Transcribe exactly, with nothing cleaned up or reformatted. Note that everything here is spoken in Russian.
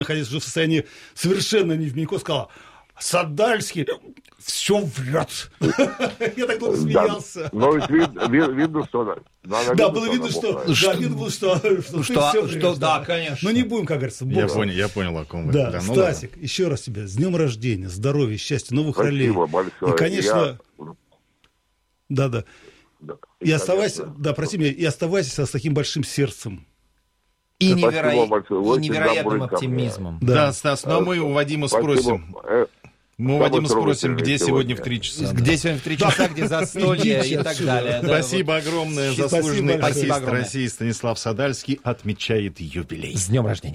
находясь уже в состоянии совершенно невменяко, сказала: Садальский все врет. Я так долго смеялся. Но ведь видно, что... Да, было видно, что... Да, видно было, что ты все врешь. Да, конечно. Но не будем, как говорится, Я понял, я понял, о ком вы. Да, Стасик, еще раз тебя с днем рождения, здоровья, счастья, новых ролей. Спасибо большое. И, конечно... Да-да. И оставайся... Да, прости меня, и оставайся с таким большим сердцем. И, неверо... и невероятным оптимизмом. Да, да, Стас, но мы у Вадима спросим. Мы у Вадима спросим, где сегодня в три часа. Где сегодня в три часа, где застолье и так далее. Спасибо огромное. Заслуженный артист России Станислав Садальский отмечает юбилей. С днем рождения.